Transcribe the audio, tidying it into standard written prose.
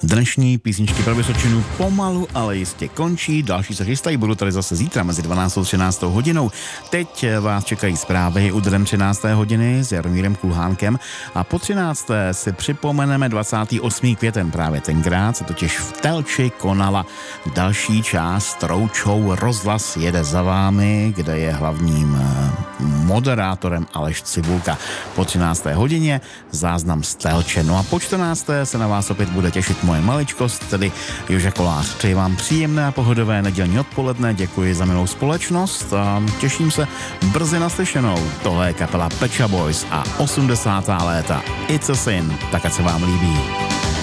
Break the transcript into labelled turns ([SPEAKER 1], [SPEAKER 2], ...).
[SPEAKER 1] Dnešní písničky pro Vysočinu pomalu, ale jistě končí. Další se chystají, budu tady zase zítra mezi 12. a 13. hodinou. Teď vás čekají zprávy úderem 13. hodiny s Jaromírem Kulhánkem a po 13. si připomeneme 28. květen. Právě tenkrát se totiž v Telči konala další část roadshow Rozhlas jede za vámi, kde je hlavním moderátorem Aleš Cibulka. Po 13. hodině záznam z Telče. No a po 14. se na vás opět bude těšit moje maličkost, tedy Joža Kolář. Přeji vám příjemné a pohodové nedělní odpoledne, děkuji za milou společnost a těším se brzy naslyšenou. Tohle je kapela Pet Shop Boys a 80. léta. It's a Sin, tak ať se vám líbí.